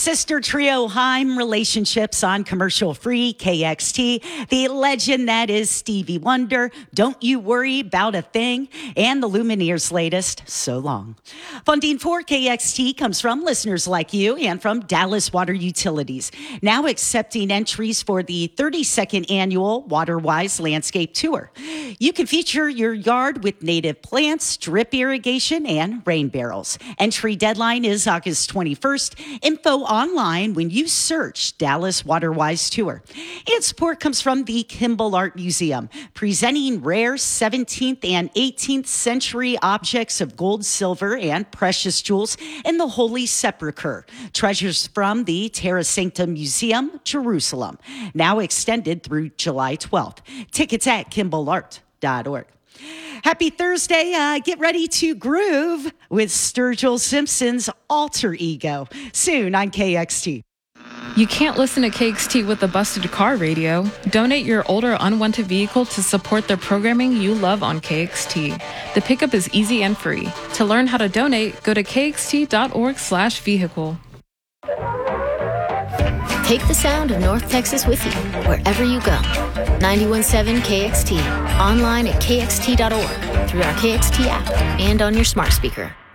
sister trio Heim Relationships on commercial free KXT. The legend that is Stevie Wonder, Don't You Worry About a Thing, and the Lumineers' latest, So Long. Funding for KXT comes from listeners like you and from Dallas Water Utilities, now accepting entries for the 32nd annual WaterWise Landscape Tour. You can feature your yard with native plants, drip irrigation, and rain barrels. Entry deadline is August 21st. Info online when you search Dallas WaterWise Tour. And support comes from the Kimball Art Museum, presenting rare 17th and 18th century objects of gold, silver, and precious jewels in the Holy Sepulchre. Treasures from the Terra Sancta Museum, Jerusalem. Now extended through July 12th. Tickets at kimballart.org. Happy Thursday. Get ready to groove with Sturgill Simpson's Alter Ego soon on KXT. You can't listen to KXT with a busted car radio. Donate your older unwanted vehicle to support the programming you love on KXT. The pickup is easy and free. To learn how to donate, go to kxt.org/vehicle. Take the sound of North Texas with you wherever you go. 91.7 KXT, online at kxt.org, through our KXT app, and on your smart speaker.